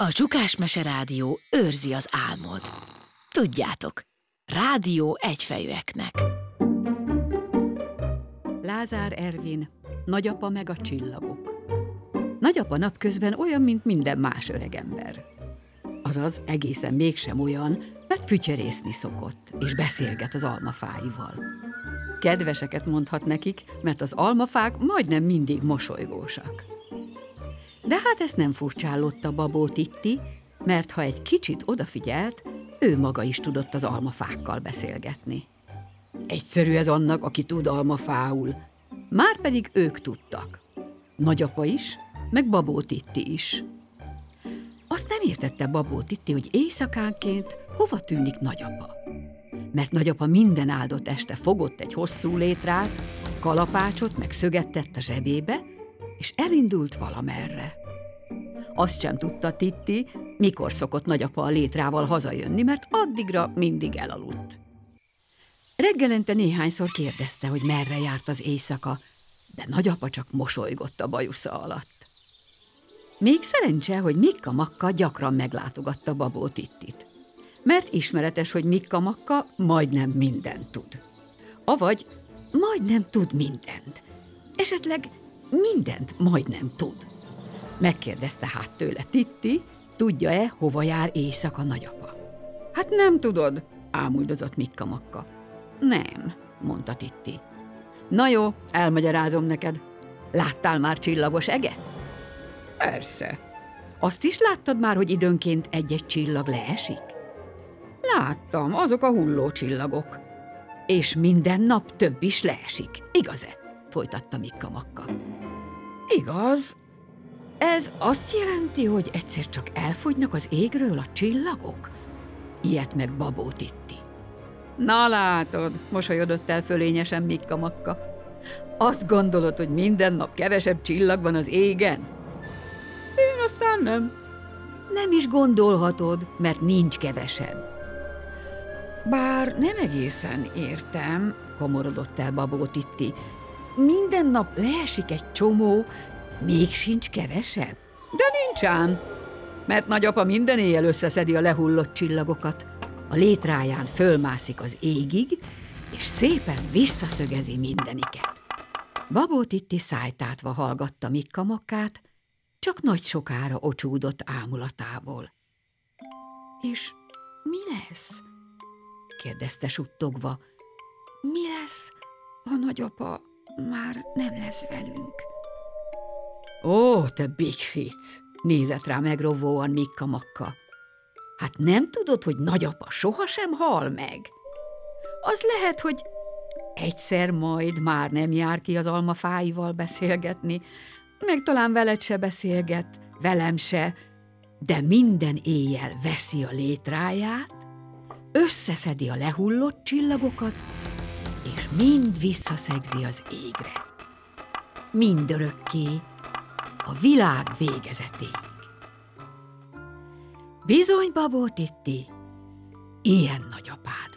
A Csukás-mese rádió őrzi az álmod. Tudjátok, rádió egyfejűeknek. Lázár Ervin, Nagyapa meg a csillagok. Nagyapa napközben olyan, mint minden más öregember. Azaz egészen mégsem olyan, mert fütyörészni szokott, és beszélget az almafáival. Kedveseket mondhat nekik, mert az almafák majdnem mindig mosolygósak. De hát ezt nem furcsálotta Babó Titti, mert ha egy kicsit odafigyelt, ő maga is tudott az almafákkal beszélgetni. Egyszerű ez annak, aki tud almafául. Márpedig ők tudtak. Nagyapa is, meg Babó Titti is. Azt nem értette Babó Titti, hogy éjszakánként hova tűnik nagyapa. Mert nagyapa minden áldott este fogott egy hosszú létrát, kalapácsot meg szöget tett a zsebébe, és elindult valamerre. Azt sem tudta Titti, mikor szokott nagyapa a létrával hazajönni, mert addigra mindig elaludt. Reggelente néhányszor kérdezte, hogy merre járt az éjszaka, de nagyapa csak mosolygott a bajusza alatt. Még szerencse, hogy Mikka-Makka gyakran meglátogatta Babó Tittit, mert ismeretes, hogy Mikka-Makka majdnem mindent tud. Avagy majdnem tud mindent. Esetleg mindent majdnem tud. Megkérdezte hát tőle Titti, tudja-e, hova jár éjszaka nagyapa. Hát nem tudod, ámuldozott Mikka-Makka. Nem, mondta Titti. Na jó, elmagyarázom neked. Láttál már csillagos eget? Persze. Azt is láttad már, hogy időnként egy-egy csillag leesik? Láttam, azok a hulló csillagok. És minden nap több is leesik, igaz-e? Folytatta Mikka-Makka. Igaz. Ez azt jelenti, hogy egyszer csak elfogynak az égről a csillagok? Ilyet meg Babó Titti. Na látod, mosolyodott el fölényesen Mikka-Makka. Azt gondolod, hogy minden nap kevesebb csillag van az égen? Én aztán nem. Nem is gondolhatod, mert nincs kevesebb. Bár nem egészen értem, komorodott el Babó Titti. Minden nap leesik egy csomó, még sincs kevesebb. De nincs ám, mert nagyapa minden éjjel összeszedi a lehullott csillagokat, a létráján fölmászik az égig, és szépen visszaszögezi mindeniket. Babó Titti szájtátva hallgatta Mikka-Makkát, csak nagy sokára ocsúdott ámulatából. És mi lesz? kérdezte suttogva. Mi lesz, ha nagyapa már nem lesz velünk? Ó, te bigfic! Nézett rá megrovóan Mikka-Makka. Hát nem tudod, hogy nagyapa sohasem hal meg? Az lehet, hogy egyszer majd már nem jár ki az almafáival beszélgetni, meg talán veled se beszélget, velem se, de minden éjjel veszi a létráját, összeszedi a lehullott csillagokat, és mind visszaszegzi az égre. Mindörökké, a világ végezetéig. Bizony, Babó Titti, ilyen nagyapád